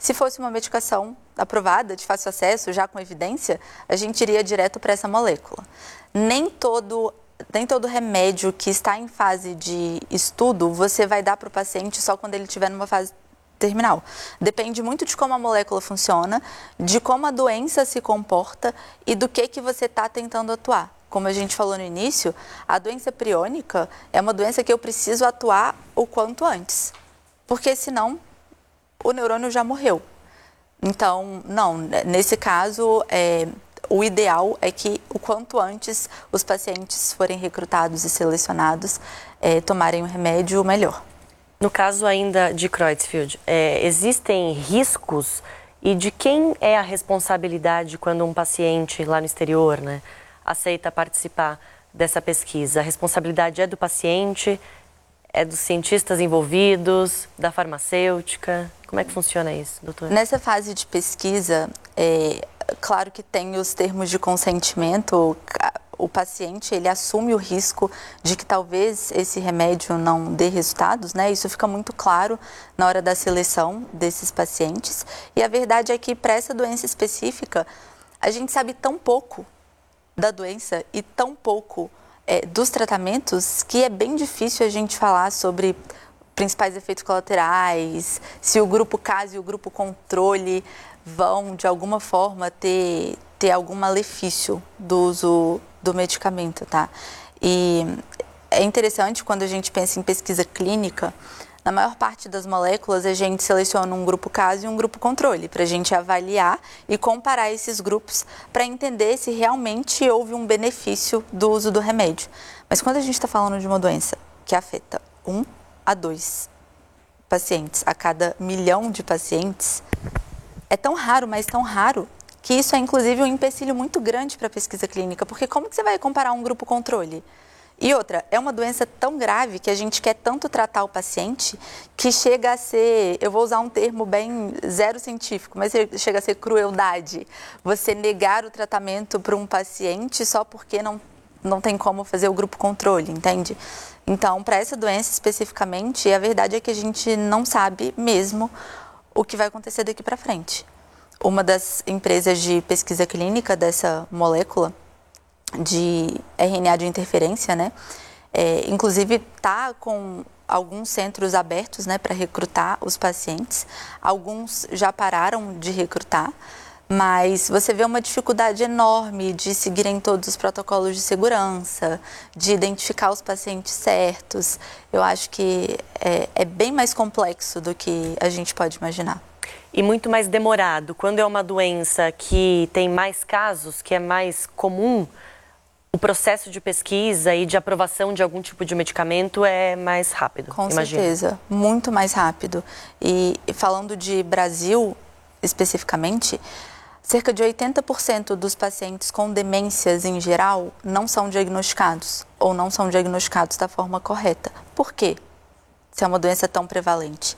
Se fosse uma medicação aprovada, de fácil acesso, já com evidência, a gente iria direto para essa molécula. Nem todo remédio que está em fase de estudo, você vai dar para o paciente só quando ele estiver numa fase terminal. Depende muito de como a molécula funciona, de como a doença se comporta e do que você está tentando atuar. Como a gente falou no início, a doença priônica é uma doença que eu preciso atuar o quanto antes, porque senão o neurônio já morreu. Então, não, nesse caso, o ideal é que o quanto antes os pacientes forem recrutados e selecionados, tomarem o remédio, melhor. No caso ainda de Creutzfeldt, existem riscos e de quem é a responsabilidade quando um paciente lá no exterior, né, aceita participar dessa pesquisa? A responsabilidade é do paciente, é dos cientistas envolvidos, da farmacêutica? Como é que funciona isso, doutora? Nessa fase de pesquisa, claro que tem os termos de consentimento. O paciente, ele assume o risco de que talvez esse remédio não dê resultados, né? Isso fica muito claro na hora da seleção desses pacientes. E a verdade é que para essa doença específica, a gente sabe tão pouco da doença e tão pouco dos tratamentos que é bem difícil a gente falar sobre principais efeitos colaterais, se o grupo caso e o grupo controle vão, de alguma forma, ter algum malefício do uso do medicamento, tá? E é interessante quando a gente pensa em pesquisa clínica, na maior parte das moléculas a gente seleciona um grupo caso e um grupo controle, para a gente avaliar e comparar esses grupos para entender se realmente houve um benefício do uso do remédio. Mas quando a gente está falando de uma doença que afeta 1 a 2 pacientes a cada 1 milhão de pacientes, é tão raro, mas tão raro, que isso é inclusive um empecilho muito grande para a pesquisa clínica, porque como que você vai comparar um grupo controle? E outra, é uma doença tão grave que a gente quer tanto tratar o paciente que chega a ser, eu vou usar um termo bem zero científico, mas chega a ser crueldade. Você negar o tratamento para um paciente só porque não tem como fazer o grupo controle, entende? Então, para essa doença especificamente, a verdade é que a gente não sabe mesmo o que vai acontecer daqui para frente. Uma das empresas de pesquisa clínica dessa molécula de RNA de interferência, né, inclusive está com alguns centros abertos, né, para recrutar os pacientes. Alguns já pararam de recrutar, mas você vê uma dificuldade enorme de seguirem todos os protocolos de segurança, de identificar os pacientes certos. Eu acho que é bem mais complexo do que a gente pode imaginar. E muito mais demorado. Quando é uma doença que tem mais casos, que é mais comum, o processo de pesquisa e de aprovação de algum tipo de medicamento é mais rápido. Com certeza, muito mais rápido. E falando de Brasil especificamente, cerca de 80% dos pacientes com demências em geral não são diagnosticados ou não são diagnosticados da forma correta. Por quê? Se é uma doença tão prevalente.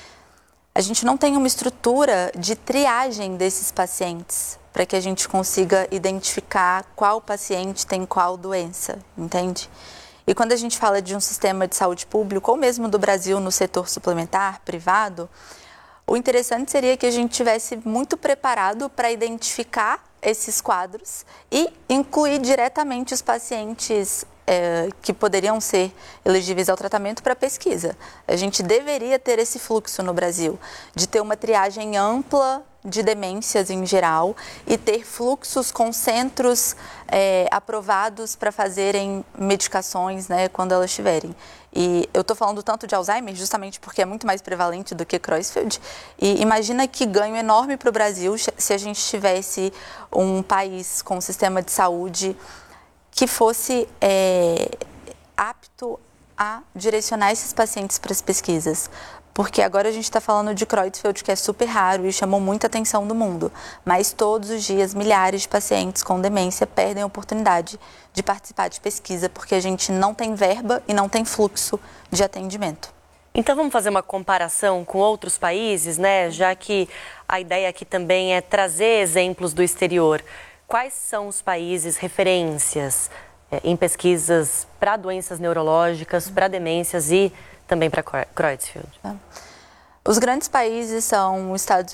A gente não tem uma estrutura de triagem desses pacientes para que a gente consiga identificar qual paciente tem qual doença, entende? E quando a gente fala de um sistema de saúde público, ou mesmo do Brasil no setor suplementar, privado, o interessante seria que a gente estivesse muito preparado para identificar esses quadros e incluir diretamente os pacientes que poderiam ser elegíveis ao tratamento para pesquisa. A gente deveria ter esse fluxo no Brasil, de ter uma triagem ampla de demências em geral e ter fluxos com centros aprovados para fazerem medicações, né, quando elas tiverem. E eu estou falando tanto de Alzheimer justamente porque é muito mais prevalente do que Creutzfeldt. E imagina que ganho enorme para o Brasil se a gente tivesse um país com um sistema de saúde que fosse apto a direcionar esses pacientes para as pesquisas. Porque agora a gente está falando de Creutzfeldt, que é super raro e chamou muita atenção do mundo. Mas todos os dias, milhares de pacientes com demência perdem a oportunidade de participar de pesquisa, porque a gente não tem verba e não tem fluxo de atendimento. Então vamos fazer uma comparação com outros países, né? Já que a ideia aqui também é trazer exemplos do exterior. Quais são os países referências em pesquisas para doenças neurológicas, para demências e também para Creutzfeldt? Os grandes países são os Estados